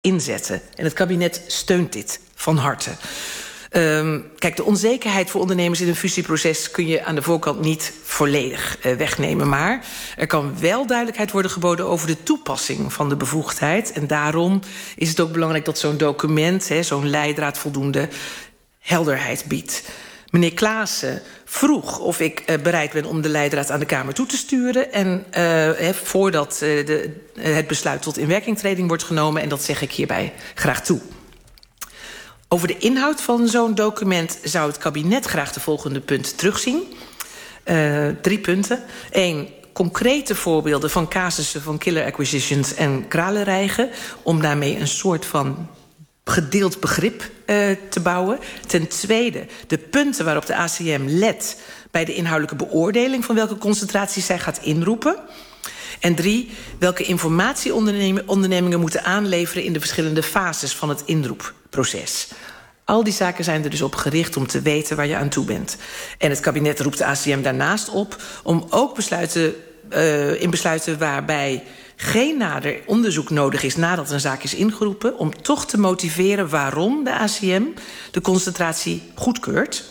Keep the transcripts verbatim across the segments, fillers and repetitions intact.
inzetten. En het kabinet steunt dit van harte. Um, kijk, de onzekerheid voor ondernemers in een fusieproces kun je aan de voorkant niet volledig uh, wegnemen. Maar er kan wel duidelijkheid worden geboden over de toepassing van de bevoegdheid. En daarom is het ook belangrijk dat zo'n document, hè, zo'n leidraad, voldoende helderheid biedt. Meneer Klaassen vroeg of ik uh, bereid ben om de leidraad aan de Kamer toe te sturen. En uh, he, voordat uh, de, uh, het besluit tot inwerkingtreding wordt genomen. En dat zeg ik hierbij graag toe. Over de inhoud van zo'n document zou het kabinet graag de volgende punten terugzien. Uh, drie punten. Eén, concrete voorbeelden van casussen van killer acquisitions en kralenrijgen, om daarmee een soort van gedeeld begrip uh, te bouwen. Ten tweede, de punten waarop de A C M let bij de inhoudelijke beoordeling van welke concentraties zij gaat inroepen. En drie, welke informatie ondernemingen moeten aanleveren in de verschillende fases van het inroepproces. Al die zaken zijn er dus op gericht om te weten waar je aan toe bent. En het kabinet roept de A C M daarnaast op om ook besluiten, uh, in besluiten waarbij geen nader onderzoek nodig is nadat een zaak is ingeroepen, om toch te motiveren waarom de A C M de concentratie goedkeurt.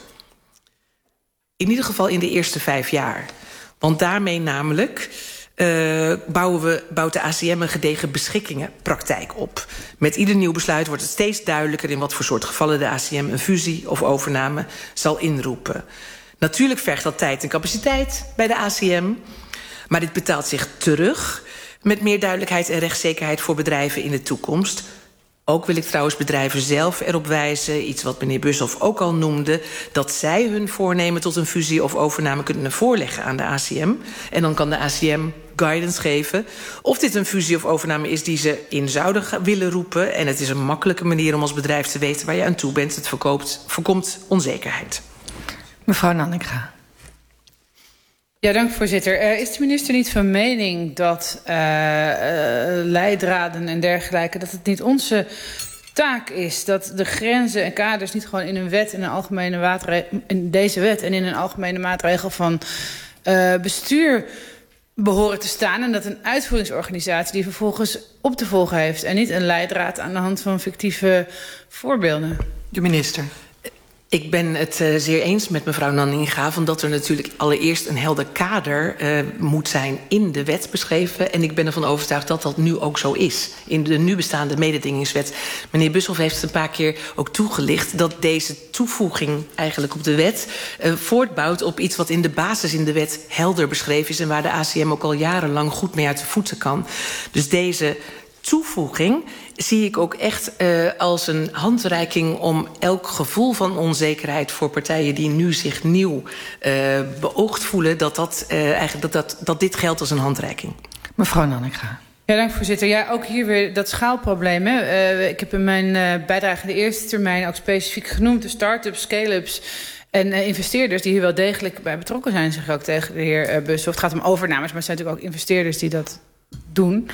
In ieder geval in de eerste vijf jaar. Want daarmee namelijk Uh, bouwen we, bouwt de A C M een gedegen beschikkingenpraktijk op. Met ieder nieuw besluit wordt het steeds duidelijker in wat voor soort gevallen de A C M een fusie of overname zal inroepen. Natuurlijk vergt dat tijd en capaciteit bij de A C M, maar dit betaalt zich terug met meer duidelijkheid en rechtszekerheid voor bedrijven in de toekomst. Ook wil ik trouwens bedrijven zelf erop wijzen, iets wat meneer Bushoff ook al noemde, dat zij hun voornemen tot een fusie of overname kunnen voorleggen aan de A C M. En dan kan de A C M guidance geven of dit een fusie of overname is die ze in zouden willen roepen. En het is een makkelijke manier om als bedrijf te weten waar je aan toe bent. Het voorkoopt, voorkomt onzekerheid. Mevrouw Nanninga. Ja, dank voorzitter. Uh, is de minister niet van mening dat uh, uh, leidraden en dergelijke, dat het niet onze taak is dat de grenzen en kaders niet gewoon in een wet, in een algemene maatregel, in deze wet en in een algemene maatregel van uh, bestuur behoren te staan, en dat een uitvoeringsorganisatie die vervolgens op te volgen heeft en niet een leidraad aan de hand van fictieve voorbeelden? De minister. Ik ben het uh, zeer eens met mevrouw Nanninga, van dat er natuurlijk allereerst een helder kader uh, moet zijn in de wet beschreven. En ik ben ervan overtuigd dat dat nu ook zo is. In de nu bestaande mededingingswet. Meneer Bushoff heeft het een paar keer ook toegelicht dat deze toevoeging eigenlijk op de wet uh, voortbouwt op iets wat in de basis in de wet helder beschreven is en waar de A C M ook al jarenlang goed mee uit de voeten kan. Dus deze toevoeging zie ik ook echt uh, als een handreiking om elk gevoel van onzekerheid voor partijen die nu zich nieuw uh, beoogd voelen, dat, dat, uh, eigenlijk, dat, dat, dat dit geldt als een handreiking. Mevrouw Nanninga. Ja, dank voorzitter. Ja, ook hier weer dat schaalprobleem. Hè. Uh, ik heb in mijn uh, bijdrage de eerste termijn ook specifiek genoemd de start-ups, scale-ups en uh, investeerders die hier wel degelijk bij betrokken zijn, zeg ik ook tegen de heer uh, Bushoff. Het gaat om overnames, maar het zijn natuurlijk ook investeerders die dat doen.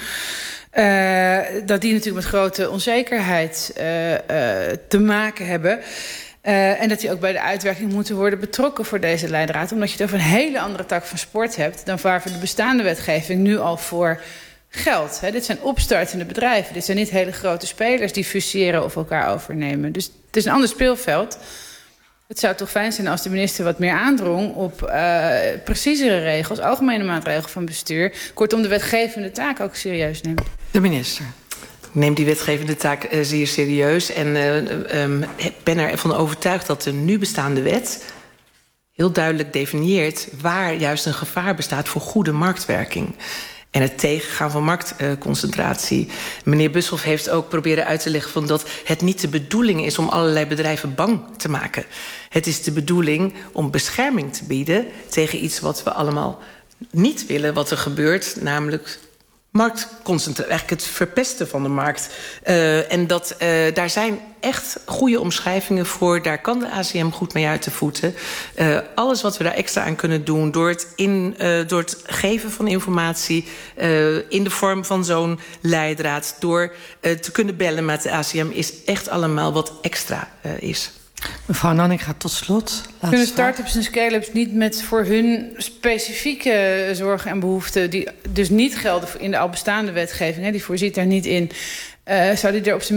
Uh, dat die natuurlijk met grote onzekerheid uh, uh, te maken hebben. Uh, en dat die ook bij de uitwerking moeten worden betrokken voor deze leidraad. Omdat je het over een hele andere tak van sport hebt dan waarvoor de bestaande wetgeving nu al voor geldt. He, dit zijn opstartende bedrijven. Dit zijn niet hele grote spelers die fuseren of elkaar overnemen. Dus het is een ander speelveld. Het zou toch fijn zijn als de minister wat meer aandrong op uh, preciezere regels, algemene maatregelen van bestuur. Kortom, de wetgevende taak ook serieus neemt. De minister. Ik neem die wetgevende taak uh, zeer serieus en uh, um, ben ervan overtuigd dat de nu bestaande wet heel duidelijk definieert waar juist een gevaar bestaat voor goede marktwerking. En het tegengaan van marktconcentratie. Uh, Meneer Bushoff heeft ook proberen uit te leggen van dat het niet de bedoeling is om allerlei bedrijven bang te maken. Het is de bedoeling om bescherming te bieden tegen iets wat we allemaal niet willen wat er gebeurt, namelijk marktconcentratie, eigenlijk het verpesten van de markt. Uh, en dat, uh, daar zijn echt goede omschrijvingen voor. Daar kan de A C M goed mee uit de voeten. Uh, alles wat we daar extra aan kunnen doen door het, in, uh, door het geven van informatie uh, in de vorm van zo'n leidraad, door uh, te kunnen bellen met de A C M, is echt allemaal wat extra uh, is. Mevrouw Nanninga, tot slot. Kunnen start-ups en scale-ups niet met voor hun specifieke zorgen en behoeften, die dus niet gelden in de al bestaande wetgeving, hè, die voorziet daar niet in, Uh, zou die er op zijn